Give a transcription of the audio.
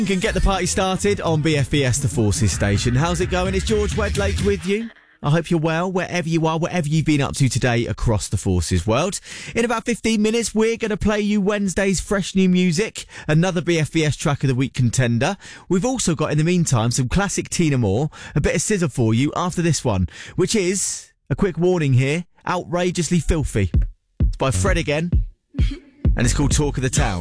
Can get the party started on BFBS, the Forces station. How's it going? It's George Wedlake with you. I hope you're well, wherever you are, whatever you've been up to today across the Forces world. In about 15 minutes, we're going to play you Wednesday's fresh new music, another BFBS Track of the Week contender. We've also got, in the meantime, some classic Tina Moore, a bit of scissor for you after this one, which is, a quick warning here, outrageously filthy. It's by Fred again, and it's called Talk of the Town.